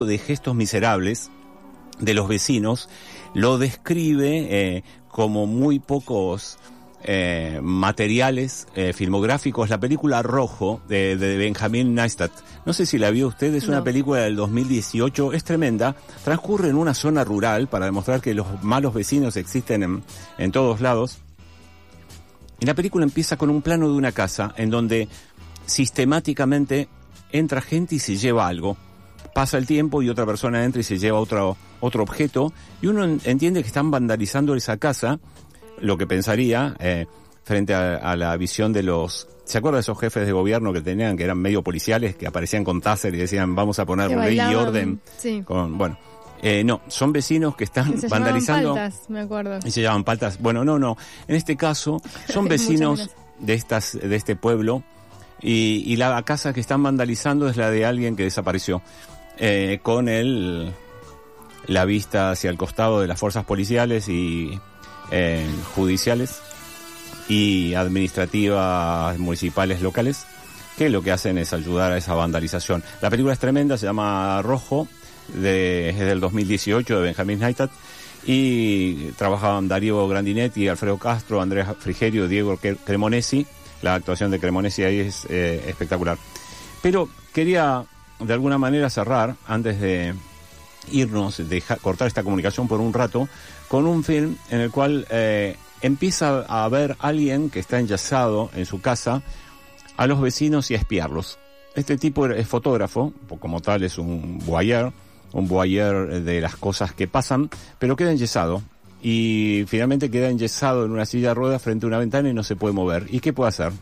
de gestos miserables de los vecinos lo describe como muy pocos materiales filmográficos. La película Rojo de Benjamin Neistat, no sé si la vio usted, es una película del 2018, es tremenda, transcurre en una zona rural para demostrar que los malos vecinos existen en todos lados. Y la película empieza con un plano de una casa en donde sistemáticamente entra gente y se lleva algo. Pasa el tiempo y otra persona entra y se lleva otro objeto, y uno entiende que están vandalizando esa casa, lo que pensaría frente a la visión de los... ¿Se acuerda de esos jefes de gobierno que tenían, que eran medio policiales, que aparecían con taser y decían vamos a poner ley y orden? Sí. No, son vecinos que están vandalizando. Paltas, me acuerdo. Y se llaman paltas. Bueno, no. En este caso son vecinos de este pueblo, y la casa que están vandalizando es la de alguien que desapareció. Con la vista hacia el costado de las fuerzas policiales y judiciales y administrativas municipales locales, que lo que hacen es ayudar a esa vandalización. La película es tremenda, se llama Rojo, es del 2018, de Benjamin Neistat, y trabajaban Darío Grandinetti, Alfredo Castro, Andrea Frigerio, Diego Cremonesi. La actuación de Cremonesi ahí es espectacular. Pero quería de alguna manera cerrar, antes de irnos, cortar esta comunicación por un rato, con un film en el cual empieza a ver alguien que está enyesado en su casa a los vecinos y a espiarlos. Este tipo es fotógrafo, como tal es un voyeur de las cosas que pasan, pero queda enyesado. Y finalmente queda enyesado en una silla de ruedas frente a una ventana y no se puede mover. ¿Y qué puede hacer?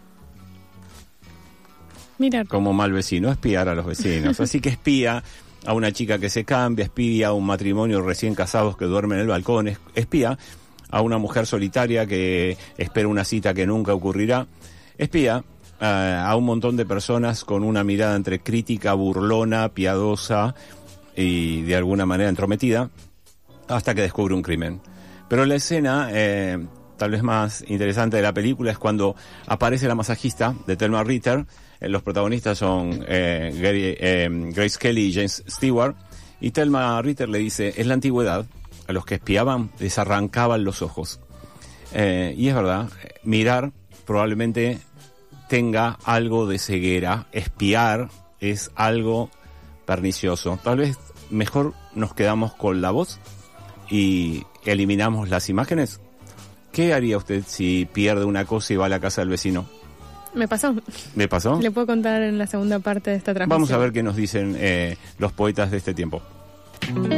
Mirar. Como mal vecino, espiar a los vecinos. Así que espía a una chica que se cambia, espía a un matrimonio recién casados que duerme en el balcón, espía a una mujer solitaria que espera una cita que nunca ocurrirá, espía a un montón de personas con una mirada entre crítica, burlona, piadosa y de alguna manera entrometida, hasta que descubre un crimen. Pero la escena tal vez más interesante de la película es cuando aparece la masajista de Thelma Ritter. Los protagonistas son Grace Kelly y James Stewart, y Thelma Ritter le dice: en la antigüedad a los que espiaban les arrancaban los ojos. Y es verdad, mirar probablemente tenga algo de ceguera, espiar es algo pernicioso. Tal vez mejor nos quedamos con la voz y eliminamos las imágenes. ¿Qué haría usted si pierde una cosa y va a la casa del vecino? Me pasó. ¿Le pasó? Le puedo contar en la segunda parte de esta transmisión. Vamos a ver qué nos dicen los poetas de este tiempo.